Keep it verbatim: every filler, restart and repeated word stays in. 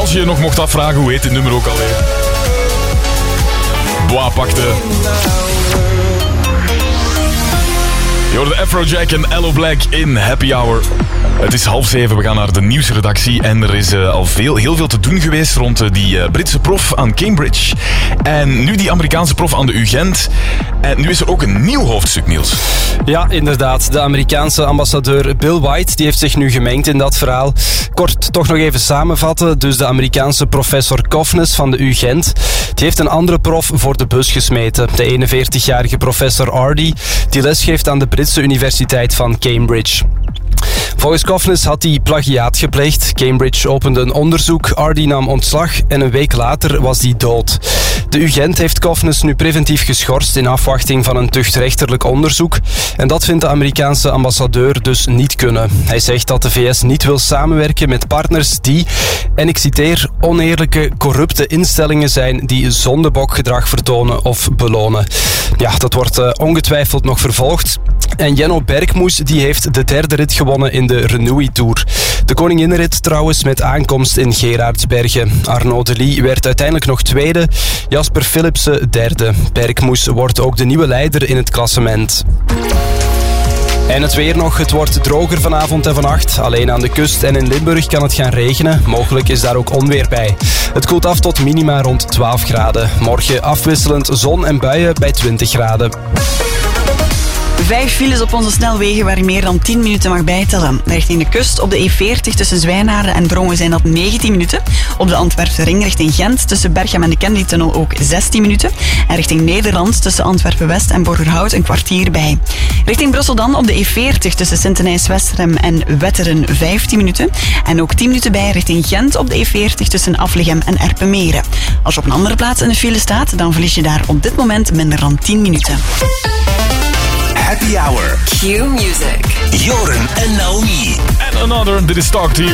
Als je je nog mocht afvragen, hoe heet dit nummer ook alweer? Bois pakte. Je hoorde Afrojack en Aloe Blacc in Happy Hour. Het is half zeven, we gaan naar de nieuwsredactie en er is uh, al veel, heel veel te doen geweest rond uh, die uh, Britse prof aan Cambridge. En nu die Amerikaanse prof aan de U Gent. En nu is er ook een nieuw hoofdstuk, Niels. Ja, inderdaad. De Amerikaanse ambassadeur Bill White die heeft zich nu gemengd in dat verhaal. Kort toch nog even samenvatten. Dus de Amerikaanse professor Cofnes van de U Gent, die heeft een andere prof voor de bus gesmeten. De eenenveertigjarige professor Ardy, die lesgeeft aan de Britse Universiteit van Cambridge. Volgens Cofnes had hij plagiaat gepleegd. Cambridge opende een onderzoek, Ardy nam ontslag en een week later was hij dood. De U Gent heeft Cofnes nu preventief geschorst in afwachting van een tuchtrechterlijk onderzoek. En dat vindt de Amerikaanse ambassadeur dus niet kunnen. Hij zegt dat de V S niet wil samenwerken met partners die, en ik citeer, oneerlijke, corrupte instellingen zijn die zondebokgedrag vertonen of belonen. Ja, dat wordt uh, ongetwijfeld nog vervolgd. En Jenno Bergmoes die heeft de derde rit gewonnen in de Renewy Tour. De koninginnenrit trouwens met aankomst in Gerardsbergen. Arnaud Delis werd uiteindelijk nog tweede. Jasper Philipsen derde. Bergmoes wordt ook de nieuwe leider in het klassement. En het weer nog. Het wordt droger vanavond en vannacht. Alleen aan de kust en in Limburg kan het gaan regenen. Mogelijk is daar ook onweer bij. Het koelt af tot minima rond twaalf graden. Morgen afwisselend zon en buien bij twintig graden. Vijf files op onze snelwegen waar je meer dan tien minuten mag bijtellen. Richting de kust op de E veertig tussen Zwijnaarden en Drongen zijn dat negentien minuten. Op de Antwerpse ring richting Gent tussen Berchem en de Kennedytunnel ook zestien minuten. En richting Nederland tussen Antwerpen-West en Borgerhout een kwartier bij. Richting Brussel dan op de E veertig tussen Sint-Denijs-Westerem en Wetteren vijftien minuten. En ook tien minuten bij richting Gent op de E veertig tussen Aflegem en Erpenmeren. Als je op een andere plaats in de file staat, dan verlies je daar op dit moment minder dan tien minuten. Happy Hour. Q Music. Joren en Naomi. And another, dit is Talk to You.